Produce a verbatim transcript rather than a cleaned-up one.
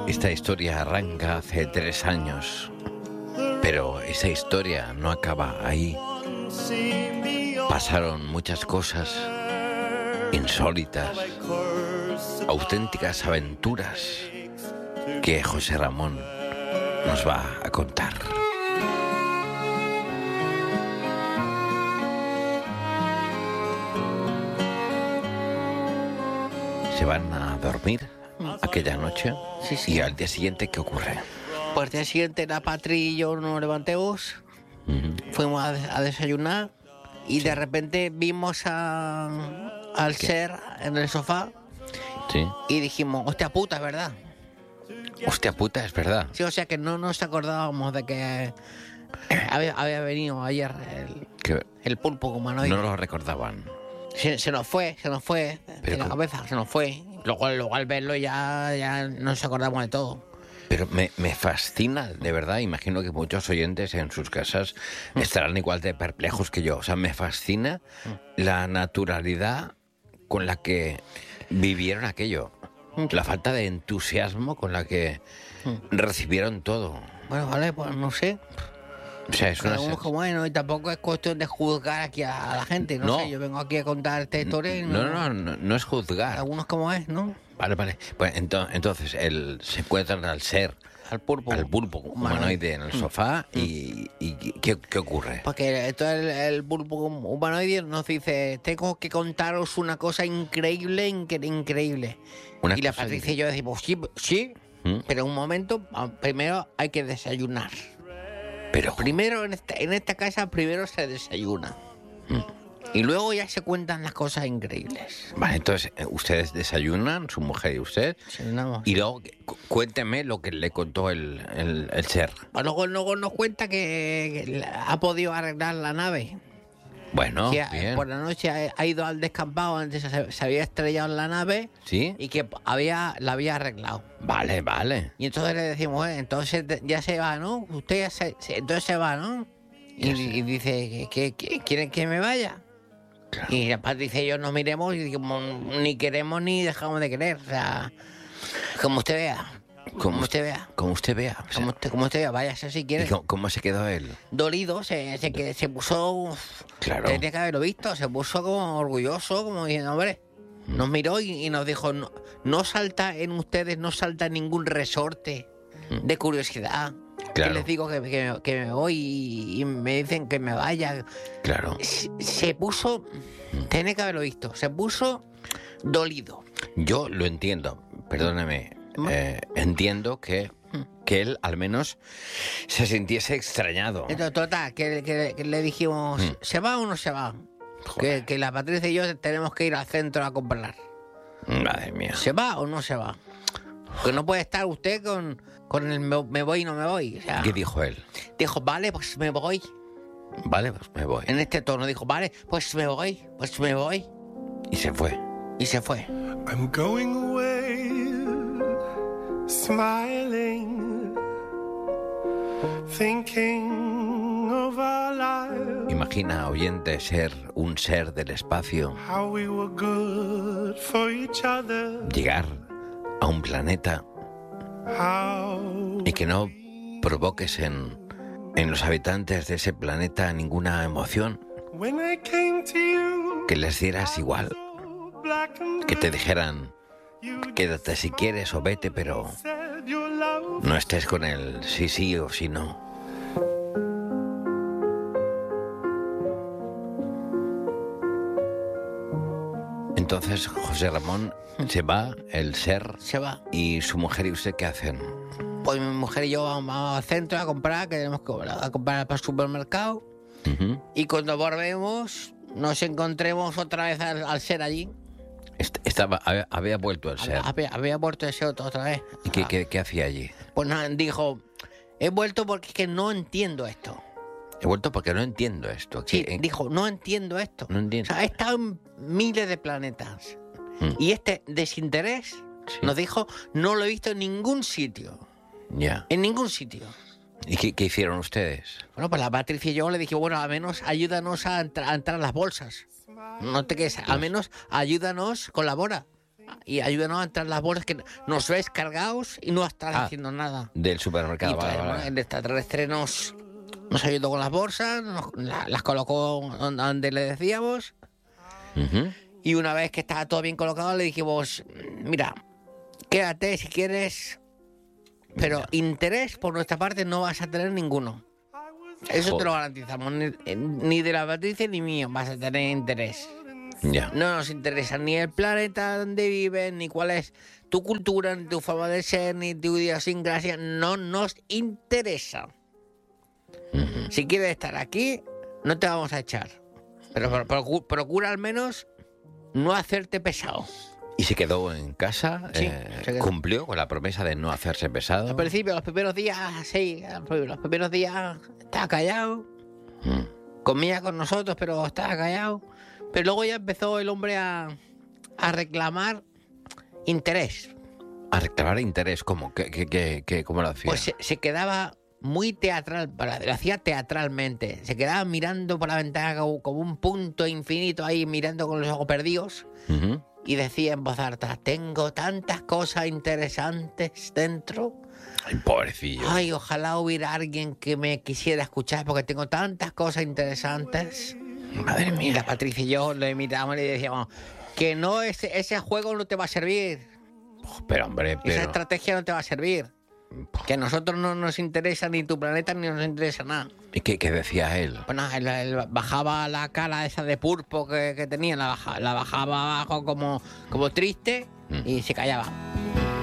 Esta historia arranca hace tres años, pero esa historia no acaba ahí. Pasaron muchas cosas insólitas, auténticas aventuras que José Ramón nos va a contar. Se van a dormir aquella noche. Sí, sí. Y al día siguiente, ¿qué ocurre? Pues al día siguiente la Patri y yo nos levantamos, Uh-huh. fuimos a, a desayunar y de repente vimos a, al ¿Qué? ser en el sofá Sí. y dijimos, hostia puta, es verdad. Hostia puta, es verdad. Sí, o sea que no nos acordábamos de que había, había venido ayer el, Que el pulpo humanoide. no lo recordaban. Se, se nos fue, se nos fue Pero de la ¿cómo? cabeza, se nos fue. Luego, luego al verlo ya, ya nos acordamos de todo. Pero me, me fascina, de verdad. Imagino que muchos oyentes en sus casas estarán igual de perplejos que yo. O sea, me fascina la naturalidad con la que vivieron aquello. La falta de entusiasmo con la que recibieron todo. Bueno, vale, pues no sé. O sea, es una... Cada uno sens- como bueno, y tampoco es cuestión de juzgar aquí a, a la gente, no, No. sé, yo vengo aquí a contar esta historia y No, no, no, no, no es juzgar. algunos como es, ¿no? Vale, vale. Pues ento- entonces, el, se encuentran al ser, Al pulpo. al pulpo humanoide en el sofá y, y ¿qué, qué ocurre? Porque entonces el, el pulpo humanoide nos dice, tengo que contaros una cosa increíble, incre- increíble. Una y la cosa Patricia y yo decimos, sí, sí, ¿Mm? pero un momento, ah, primero hay que desayunar. Pero, Primero en esta, en esta casa, primero se desayuna. Y luego ya se cuentan las cosas increíbles. vale, entonces, eh, ustedes desayunan, su mujer y usted, Desayunamos. y luego cu- cuénteme lo que le contó el, el, el ser. Luego, luego nos cuenta que, que ha podido arreglar la nave. Bueno, que ha- bien. por la noche ha, ha ido al descampado, antes se, se había estrellado en la nave ¿Sí? y que había, la había arreglado. Vale, vale. Y entonces le decimos, eh, entonces te- ya se va, ¿no? Usted ya se, se- entonces se va, ¿no? Y, Ya sé. y dice, ¿que, que, ¿quieren que me vaya? Claro. Y la Patricia y yo nos miremos y decimos, ni queremos ni dejamos de querer. O sea, como usted vea. Como usted vea. Como usted vea. o sea, Como usted, como usted vea, váyase si ¿y quiere. cómo, cómo se quedó él? Dolido, se, se, que- se puso... Claro. Tenía que haberlo visto, se puso como orgulloso, como diciendo, hombre, nos miró y, y nos dijo, no, no salta en ustedes, no salta ningún resorte de curiosidad. Claro. Que les digo que, que- que me voy y, y me dicen que me vaya. Claro. Se, se puso, tenía que haberlo visto, se puso dolido. Yo lo entiendo, perdóneme. eh, entiendo que, que él al menos se sintiese extrañado. Entonces, total, que, que- que le dijimos, Mm. ¿se va o no se va? Joder. Que, que la Patricia y yo tenemos que ir al centro a comprar. Madre mía. ¿Se va o no se va? Porque no puede estar usted con, con el me, me voy y no me voy. O sea, ¿Qué dijo él? dijo, vale, pues me voy. Vale, pues me voy. En este tono dijo, vale, pues me voy, pues me voy. Y se fue. Y se fue. I'm going away, smiling, thinking of our lives, Imagina, oyente, ser un ser del espacio, how we were good for each other, llegar a un planeta how y que no provoques en, en los habitantes de ese planeta ninguna emoción, when I came to you, que les dieras igual, so black and que te blue, dijeran, you quédate si quieres o vete, pero said your love no estés con él, sí, sí o sí no. Entonces José Ramón se va, el ser, Se va. y su mujer y usted, ¿qué hacen? Pues mi mujer y yo vamos al centro a comprar, que tenemos que a comprar para el supermercado. Ujú. Y cuando volvemos, nos encontremos otra vez al, al ser allí. Est- Estaba, había, había vuelto el ser. Había, había vuelto ese otro otra vez. ¿Y qué, qué- qué hacía allí? Pues nada, dijo, he vuelto porque es que no entiendo esto. He vuelto porque no entiendo esto. Sí, ¿Qué- dijo, no entiendo esto. No entiendo. O sea, he estado en miles de planetas. Mm. Y este desinterés, Sí. nos dijo, no lo he visto en ningún sitio. Ya. En ningún sitio. ¿Y qué, qué hicieron ustedes? Bueno, pues la Patricia y yo le dije, bueno, al menos ayúdanos a, entra- a entrar a las bolsas. No te quedes, al menos ayúdanos, colabora. y ayúdanos a entrar las bolsas, que nos ves cargados y no estás Ah, haciendo nada. Del supermercado. Y vale, entonces, vale. bueno, el extraterrestre nos, nos ayudó con las bolsas, nos- la- las colocó donde donde le decíamos, Ujú. y una vez que estaba todo bien colocado le dijimos, mira, quédate si quieres, pero interés por nuestra parte no vas a tener ninguno. Eso te lo garantizamos, ni, ni de la Patricia ni mío vas a tener interés. Ya. No nos interesa ni el planeta donde vives, ni cuál es tu cultura, ni tu forma de ser, ni tu idiosincrasia. No nos interesa. Si quieres estar aquí, no te vamos a echar. Pero pro- procu- procura al menos no hacerte pesado. Y se quedó en casa, Sí, eh, se quedó. cumplió con la promesa de no hacerse pesado. Al principio, los primeros días, sí, los primeros días estaba callado. Mm. Comía con nosotros, pero estaba callado. Pero luego ya empezó el hombre a, a reclamar interés. A reclamar interés, ¿cómo? ¿Qué, qué, qué- qué- cómo lo hacía? Pues se, se quedaba muy teatral, para- lo hacía teatralmente. Se quedaba mirando por la ventana como, como un punto infinito ahí, mirando con los ojos perdidos. Ujú. Y decía en voz alta, tengo tantas cosas interesantes dentro. Ay, pobrecillo. Ay, ojalá hubiera alguien que me quisiera escuchar porque tengo tantas cosas interesantes. Madre Y la mía. Patricia y yo le mirábamos y le decíamos que no, ese, ese juego no te va a servir. Pero, hombre, Esa pero... estrategia no te va a servir. Que a nosotros no nos interesa ni tu planeta ni nos interesa nada. ¿Y qué, qué decía él? Pues nada, él, él bajaba la cara esa de pulpo que, que tenía, la, baja- la bajaba abajo como, como triste y se callaba.